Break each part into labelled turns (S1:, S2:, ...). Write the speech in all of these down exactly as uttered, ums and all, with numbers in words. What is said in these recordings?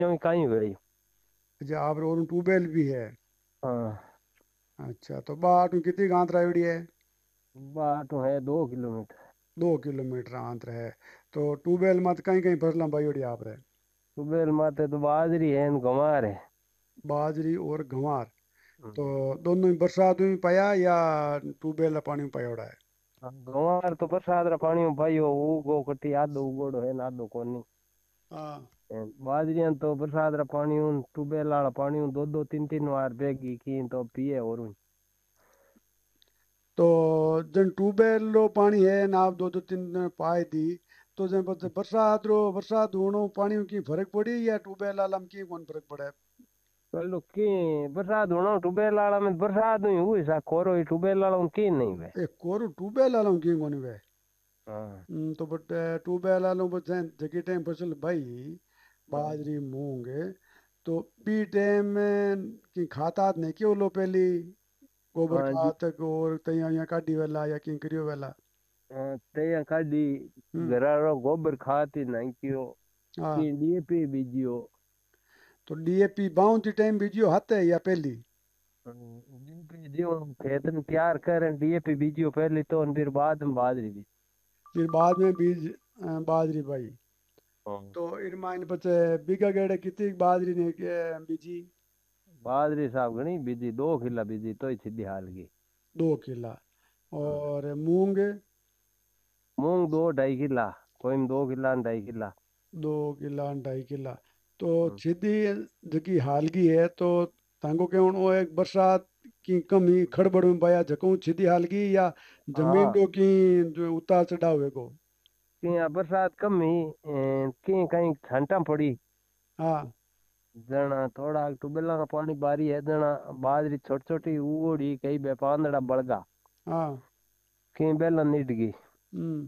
S1: यूं कहीं हुई।
S2: अच्छा आप और ट्यूबवेल भी है।
S1: हाँ।
S2: अच्छा तो बाटू कितनी गांठ रायडी है।
S1: बात है दो किलोमीटर।
S2: दो किलोमीटर आंतर है। तो ट्यूबवेल मत कहीं कहीं फसला बायोड़ी आप रहे।
S1: सुबेल माते तो बाजरी है न गंवार है।
S2: बाजरी और गंवार। तो
S1: हम्म।
S2: दोनों ही बरसात में पाया या ट्यूबवेल पानी में पायोड़ा है।
S1: हाँ, गंवार तो बरसात रा पानी में भाई हो उगो कटी आधो उगोड़ो है ना आधो कोनी।
S2: हाँ।
S1: बाजरियां तो बरसात रा पानी उन ट्यूबवेल वाला पानी उन दो दो तीन तीन बार बेगी की तो पिए और उन।
S2: तो जन ट्यूबवेल रो पानी है ना आप दो दो तीन दिन पाए दी। तो जन बस बरसात रो बरसात होनो पानी में की फर्क पड़ी या ट्यूबवेल वाला में की कौन फर्क पड़े।
S1: चलो की बरसात होना ट्यूबवेल वाला में बरसात हुई हुई सा कोरो ही ट्यूबवेल वाला में की नहीं वे।
S2: ए कोरु ट्यूबवेल वाला में की कौन वे।
S1: हाँ।
S2: हम्म, तो बट ट्यूबवेल वालों बस जगी टाइम फसल भाई
S1: हाँ।
S2: बाजरी मूंग तो बी टाइम की खातात नहीं क्यों लो पहली गोबर
S1: हाँ जी।
S2: खात और तैयार यहाँ काटी वाला या की करियो वाला।
S1: हाँ, ते खादी
S2: हम्म।
S1: घरारो गोबर खाती नहीं क्यों
S2: हाँ।
S1: की डीएपी बीजियो।
S2: तो डीएपी बाउंड टाइम बीजियो हाथ है या पहली।
S1: डीएपी दियो खेत में तैयार करें डीएपी बीजियो पहले तो और फिर बाद में बाजरी बीज।
S2: फिर बाद में बीज अ, बाजरी भाई।
S1: हाँ।
S2: तो इरमान पचे बीघा गेड़े कितनी बाजरी ने के बीजी।
S1: बाजरी साहब घनी बीजी दो किला बीजी तो ही सीधी हाल की।
S2: दो किला
S1: हाँ।
S2: और मूंग
S1: मूंग दो ढाई किला। कोई में दो किला न ढाई किला।
S2: दो किला ढाई किला। तो
S1: हाँ।
S2: सीधी जकी हालगी है तो तांगो के वो एक बरसात की कमी खड़बड़ में पाया जको सीधी हालगी या जमीन
S1: हाँ
S2: रो की जो उतार चढ़ाव है को।
S1: कि बरसात कम ही कि कहीं छंटा पड़ी।
S2: हाँ।
S1: जना थोड़ा ट्यूबवेल का पानी बारी है जना बाजरी छोटी छोटी उगोड़ी कई बे पांदड़ा बड़गा
S2: हाँ।
S1: कहीं बेला निट गई।
S2: हम्म।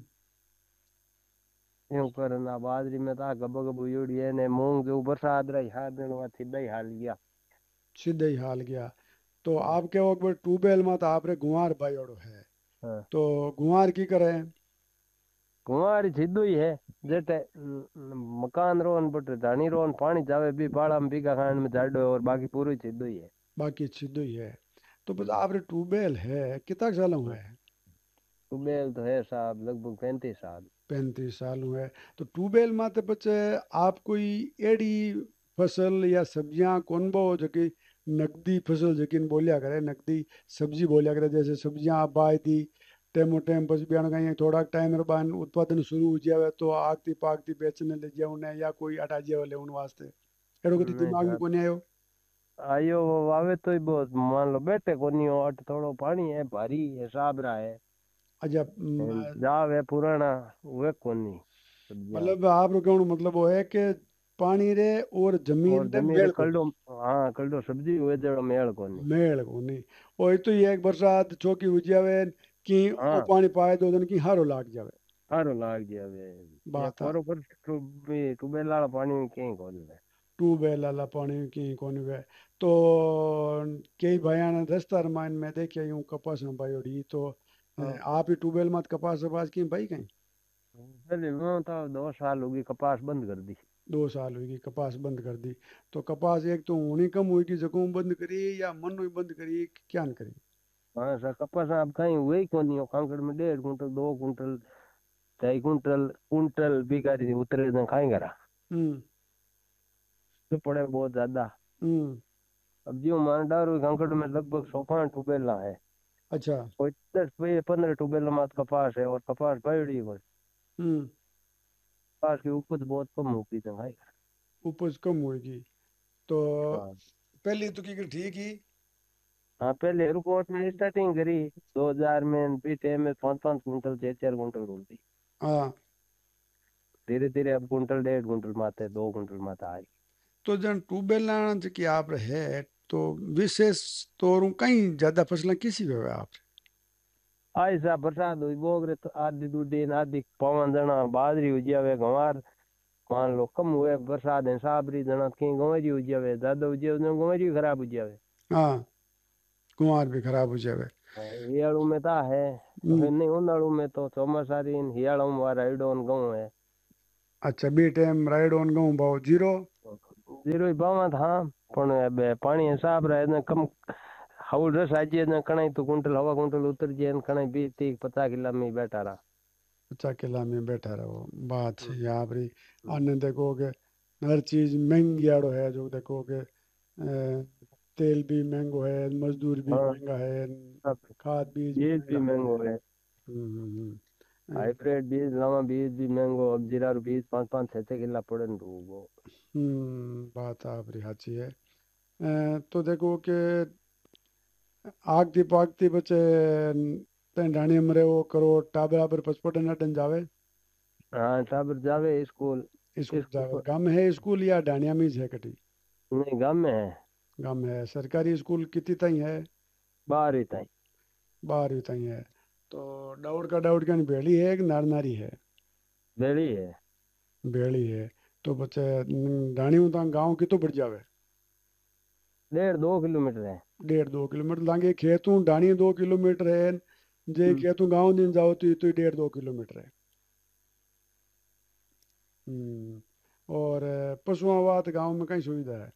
S1: यूं कर ना बाजरी में था गब गब उड़ी है ने मूंग जो बरसात रही हाथ दिन में सीधा ही हाल गया।
S2: सीधे ही हाल गया। तो
S1: हाँ।
S2: आप क्या वो ट्यूबवेल में तो आपरे गुआर भाईयोड़ो है।
S1: हाँ।
S2: तो गुआर की करे।
S1: कुंवारी सीधो ही है जेटे न- न- मकान रोन बटे धानी रोन पानी जावे भी बाड़ा में बीघा खान में जाडो और बाकी पूरी सीधो ही है।
S2: बाकी सीधो ही है। तो बस
S1: हम्म।
S2: आपरे ट्यूबवेल है कितना साल हुआ है।
S1: टूबेल तो है साहब लगभग पैंतीस साल।
S2: पैंतीस साल हुए है। तो ट्यूबवेल माते बच्चे आप कोई एड़ी फसल या सब्जियां कौन बो जो कि नकदी फसल जो कि बोलिया करे नकदी सब्जी बोलिया करे जैसे सब्जियां आप बाय दी टेमो टेम बस बियाण कहीं थोड़ा टाइम बाद उत्पादन शुरू हो जावे तो आगती पागती बेचने ले जाओ ने या कोई हटा जावे ले उन वास्ते एड़ो कदी
S1: नहीं
S2: दिमाग में
S1: साहब
S2: कोनी आयो।
S1: आयो वो वावे तो ही बहुत मान लो बैठे कोनी हो अट थोड़ो पानी है भारी है साब रहा है।
S2: अच्छा
S1: एन
S2: म,
S1: जाव है पुराना वे कोनी सब्जियां।
S2: मतलब आप कहने मतलब वो है कि पानी रे और
S1: और
S2: जमीन रे
S1: जमीन
S2: मेल कोनी।
S1: कल्डो हाँ कल्डो सब्जी हुए जड़ो मेल कोनी।
S2: मेल कोनी। और तो ये एक बरसात चौकी हो जावे कि ओ
S1: हाँ
S2: पानी पाए दो दिन की हारो लाग जावे।
S1: हारो लाग गया वे। ये
S2: बात आ
S1: कोरो पर टूबेल वाला पानी में कहीं कोनी है।
S2: ट्यूबवेल वाला पानी की कोनी वे। तो कई भाइयों ने दस्तर माइन में देखे यूं कपास में भाई उड़ी तो अ,
S1: हाँ।
S2: आप ही ट्यूबवेल मत कपास वपास की भाई कहीं।
S1: पहले वो तो दो साल होगी कपास बंद कर दी।
S2: दो साल हुई कपास बंद कर दी। तो कपास एक तो होनी कम हुई कि जगह बंद करी या मन हुई बंद करी क्या न करी।
S1: हाँ सर कपास आप कहीं हुए ही कोनी हो कांकड़ में डेढ़ कुंटल दो कुंटल ढाई कुंटल कुंटल बीघा री उतरे न खाई करा
S2: हम्म।
S1: तो पड़े बहुत ज्यादा।
S2: हम्म।
S1: अब जो मान डारो कांकड़ में लगभग सोफा टूबेला है।
S2: अच्छा।
S1: कोई दस पे पंद्रह टूबेला मात कपास है और कपास पड़ी है
S2: हम्म।
S1: कपास की उपज बहुत कम होती है भाई।
S2: उपज कम होगी। तो
S1: हाँ।
S2: पहली तो की ठीक ही।
S1: हाँ पहले एयरपोर्ट में स्टार्टिंग करी दो हजार में पीछे में पाँच पाँच कुंटल छह चार कुंटल होती।
S2: हाँ।
S1: धीरे धीरे अब कुंटल डेढ़ कुंटल माते दो कुंटल माता आई।
S2: तो जन ट्यूबवेल की आप है तो विशेष तौर कहीं ज्यादा फसलें किसी पे हुए आप।
S1: आई सा बरसात हुई बोगरे तो आधी दूधी न आधी पवन जना बाजरी हुई जावे गंवार मान लो कम हुए बरसात है साबरी जना कहीं गंवेरी हुई जावे ज्यादा हुई जावे गंवेरी भी खराब हुई जावे।
S2: हाँ। कुंवार भी खराब हो जावे।
S1: हियाड़ू में ता है
S2: हम्म।
S1: नहीं उनाड़ू में तो चौमासारी हियाड़ू में रायडो गहूं है।
S2: अच्छा बी टाइम राइड ऑन गऊँ भाव जीरो।
S1: जीरो ही पावा था पण बे पानी हिसाब रहे ने कम हाउल रस आजे ने कणाई तो कुंटल हवा कुंटल उतर जे ने कणाई बीस तीस पचास किला में ही बैठा रहा।
S2: पचास किला में बैठा रहो, बात
S1: हम्म,
S2: सही है आपरी।
S1: हम्म।
S2: आने देखो कि हर चीज महंगी आड़ो है, जो देखो कि अ, तेल भी महंगो है, मजदूर भी
S1: हाँ
S2: महंगा है,
S1: सब
S2: खाद बीज भी
S1: बीज भी
S2: महंगा है।
S1: महंगो है।
S2: हम्म हम्म हम्म
S1: हाइब्रिड बीज लावा बीज भी महंगो अब जीरा रो बीज पाँच पाँच छह छह किला पड़े न वो।
S2: हम्म, बात आपरी साची है। अ, तो देखो कि આગથી પાકથી પછી તઈ ઢાણી મરે वो करो टाबरा पर पचपट नटन जावे,
S1: हाँ टाबर जावे स्कूल।
S2: स्कूल जावे।
S1: स्कूल
S2: गाम है स्कूल या ढाणिया में ही है कटी?
S1: नहीं गाँव में है।
S2: गाम है। सरकारी स्कूल कितनी तई है?
S1: बाहर ही था।
S2: बारहवीं तई है। तो डाउट का डाउट क्या भेड़ी है कि नार नारी है?
S1: बेड़ी है।
S2: भेड़ी है। तो बच्चे ढाणी तक गाँव कितो पड़ जावे?
S1: डेढ़ दो किलोमीटर है।
S2: डेढ़ दो किलोमीटर लागे खेतों ढाणी दो किलोमीटर है, जे
S1: हम्म।
S2: खेतों गाँव दिन जाओ तो ये तो डेढ़ दो किलोमीटर है। हम्म। और अ, पशुओं वात गाँव में कई सुविधा है?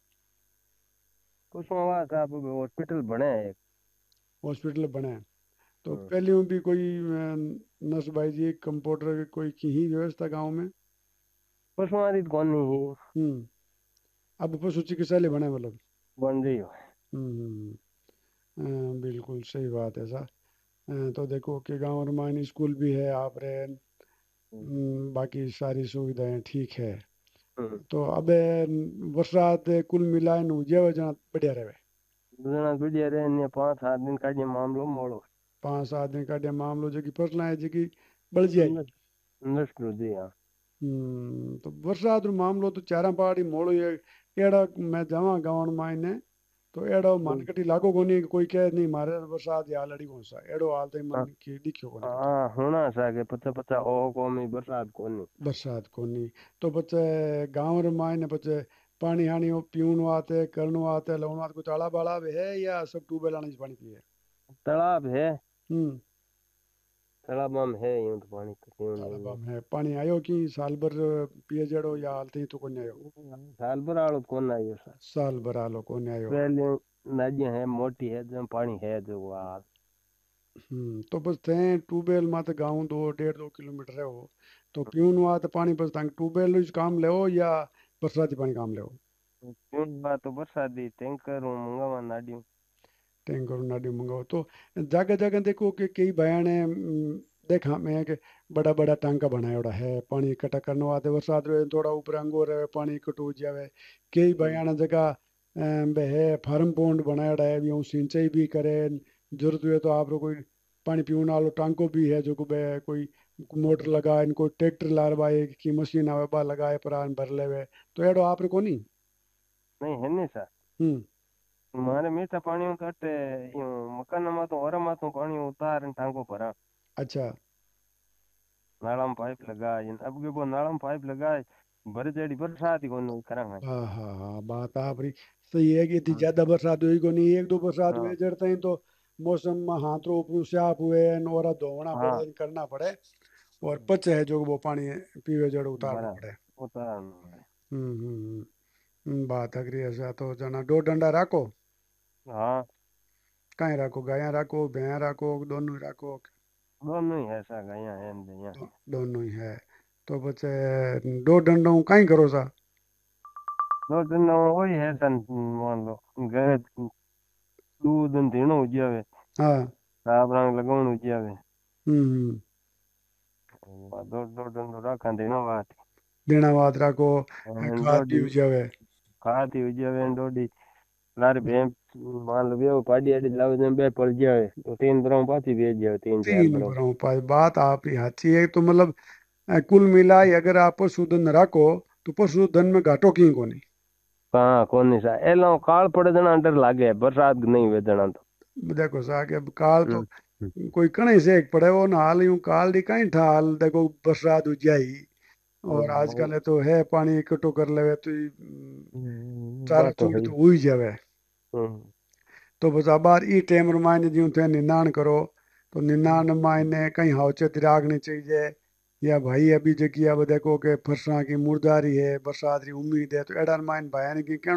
S1: कुशवाहा साहब हॉस्पिटल बने हैं एक।
S2: हॉस्पिटल बने हैं। तो
S1: हम्म।
S2: पहले में भी कोई अ, नर्स भाई जी कंपाउंडर कोई की ही व्यवस्था गांव में?
S1: कुशवाहा री तो कौन नहीं ही
S2: हम्म। अब पशु चिकित्सालय बने मतलब?
S1: बन रही हो।
S2: हम्म हम्म, हम्म। अ, बिल्कुल सही बात है सर। अ, तो देखो कि गांव में स्कूल भी है आप रे,
S1: हम्म।
S2: हम्म, बाकी सारी सुविधाएं ठीक है।
S1: हम्म।
S2: तो अब बरसात कुल मिलाए नु जे जना बढ़िया रहे।
S1: दूसरा बढ़िया रहे ने पाँच सात दिन का ये मामलो मोड़ो।
S2: पाँच सात दिन का मामलो जो कि फसलें है जो कि बढ़ जाएगी।
S1: नष्ट नष्ट हो जी हाँ।
S2: हम्म, तो बरसात रो मामलो तो चारा पहाड़ी मोड़ो ये एड़ा मैं जावा गाँव में ने, तो एड़ो मन कटी लागो कोनी कि कोई कहे नहीं मारे बरसात या लड़ी कौन सा एड़ो हाल तो मन की दिखियो कोनी कटी।
S1: हाँ होना सा पचा पचा ओह को में बरसात कोनी।
S2: बरसात कोनी। तो बच्चे गाँव रे मायने बच्चे पानी हानी वो पीवन वाते करनो वाते लवण वाते कुछ आला बाला भी है या सब ट्यूबवेल आने से पानी पिए?
S1: तालाब है।
S2: हम्म।
S1: तालाब में है यूं तो पानी तो क्यों
S2: तालाबा
S1: नहीं
S2: में पानी आयो कि साल भर पिए जड़ो या हालते ही तो कोनी आयो?
S1: है। साल भर आलो कौन आयो सा।
S2: साल भर आलो कोनी आयो।
S1: पहले नदियां है मोटी है जब पानी है जो वहाँ।
S2: हम्म, तो बस थे ट्यूबवेल में तो गाँव दो डेढ़ दो किलोमीटर है वो, तो पीवन हुआ तो पानी बस तंग ट्यूबवेल यूज काम ले या बरसाती पानी काम ले?
S1: क्यों बात तो बरसात दी टैंकर हूँ मंगावा नाडियो।
S2: टैंकर नाडी मंगाओ तो जगह जगह देखो कि कई बयान है, हम्म, देखा मैं कि बड़ा बड़ा टांका बनायोड़ा है पानी इकट्ठा करने वास्ते। बरसात रे थोड़ा ऊपर अंगो रहे पानी इकट्ठो हो जावे। कई बयान जगह अम, बे है फार्म पॉन्ड बनायोड़ा है, भी यूं सिंचाई भी करे, जरूरत हुए तो आप कोई पानी पीने वालो टांको भी है जो को बे कोई मोटर लगाए कोई ट्रैक्टर लारवाए की मशीन आवे बा लगाए प्रान भर लेवे। तो एडो आप रे कोनी?
S1: नहीं है नहीं सा।
S2: हम्म।
S1: मारे मीठा पानी में कटे यूं मकान में तो और में तो पानी उतार न टांगो भरा।
S2: अच्छा।
S1: नाला में पाइप लगाए अब के वो नाला में पाइप लगाए भर जेड़ी बरसात ही कोनी करा है।
S2: हाँ हाँ हाँ, बात आपरी सही है कि इतनी
S1: हाँ
S2: ज्यादा बरसात हुई को नहीं, एक दो बरसात हुए
S1: हाँ
S2: जड़ते हैं तो मौसम में हाथों ऊपर साफ हुए न और धोना
S1: हाँ,
S2: पड़े न करना पड़े, और पचे है जो वो पानी पीवे जड़ उतारना
S1: बरा
S2: पड़े।
S1: उतारना है।
S2: हम्म हम्म हम्म, हम्म, बात अग्री ऐसा तो जना दो डंडा राखो।
S1: हाँ
S2: कहीं राखो, गाया राखो भैया राखो दोनों ही राखो?
S1: दोनों ही ऐसा गया है भैया।
S2: दो, दोनों ही है। तो बच्चे दो डंडों कहीं करो सा?
S1: दो दिन वही है तन मान लो गए दूध न तीनों उज्यावे
S2: हाँ।
S1: साफ रंग लगाउन उज्यावे।
S2: हम्म हम्म,
S1: दो दो दिन रखा देना बात।
S2: देना बात राखो। खाद भी
S1: डोडी
S2: हो जावे।
S1: खाती उज्यावे डोडी लारे भें मान लो बेव पाड़ी आड़ी लाव दे बे पड़ जावे तो तीन बराव पाछी भेज जावे तीन चार
S2: तीन
S1: बराव।
S2: बरहों पास बात आपकी साची है। तो मतलब अ, कुल मिलाई अगर आप पशुधन राखो तो पशुधन में घाटो की कोनी।
S1: हाँ कोनी सा एलो काल पड़े देना डर लागे बरसात नहीं वेदना तो।
S2: देखो सा कि अब काल तो
S1: हम्म, हम्म,
S2: कोई कणे से एक पड़े वो ना हाल यूं काल दी कहीं ठाल देखो बरसात हो जाई। और
S1: हम्म,
S2: आजकल है तो है पानी इकट्ठो कर लेवे तो ये, हम्म,
S1: हम्म,
S2: चारा
S1: बात तो
S2: चूड़
S1: है ही।
S2: तो हो ही जावे।
S1: हम्म,
S2: तो बस अबार ई टेम रमाइने ज्यों थे निनाण करो, तो निनाण मायने कहीं हाउचे तिराग नहीं चाहिए, या भाई अभी जकी आ बदा को के फरसा की मुर्दारी है बरसात री उम्मीद है तो एडार माइन भाई ने की